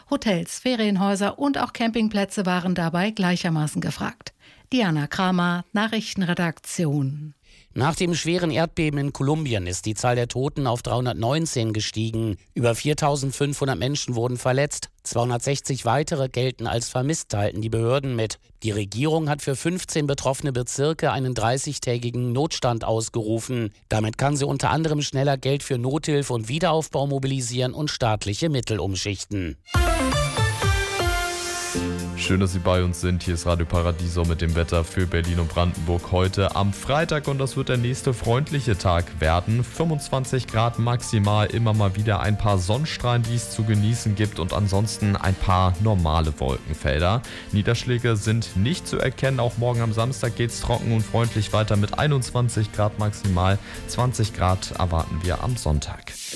Hotels, Ferienhäuser und auch Campingplätze waren dabei gleichermaßen gefragt. Diana Kramer, Nachrichtenredaktion. Nach dem schweren Erdbeben in Kolumbien ist die Zahl der Toten auf 319 gestiegen. Über 4.500 Menschen wurden verletzt. 260 weitere gelten als vermisst, teilten die Behörden mit. Die Regierung hat für 15 betroffene Bezirke einen 30-tägigen Notstand ausgerufen. Damit kann sie unter anderem schneller Geld für Nothilfe und Wiederaufbau mobilisieren und staatliche Mittel umschichten. Schön, dass Sie bei uns sind. Hier ist Radio Paradiso mit dem Wetter für Berlin und Brandenburg heute am Freitag und das wird der nächste freundliche Tag werden. 25 Grad maximal, immer mal wieder ein paar Sonnenstrahlen, die es zu genießen gibt und ansonsten ein paar normale Wolkenfelder. Niederschläge sind nicht zu erkennen. Auch morgen am Samstag geht es trocken und freundlich weiter mit 21 Grad maximal. 20 Grad erwarten wir am Sonntag.